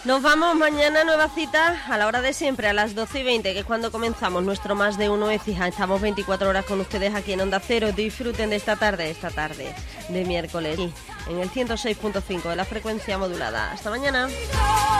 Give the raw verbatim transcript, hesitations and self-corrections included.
Nos vamos mañana, nueva cita a la hora de siempre, a las doce y veinte, que es cuando comenzamos nuestro Más de Uno Écija. Estamos veinticuatro horas con ustedes aquí en Onda Cero. Disfruten de esta tarde, esta tarde de miércoles, en el ciento seis punto cinco de la frecuencia modulada. Hasta mañana.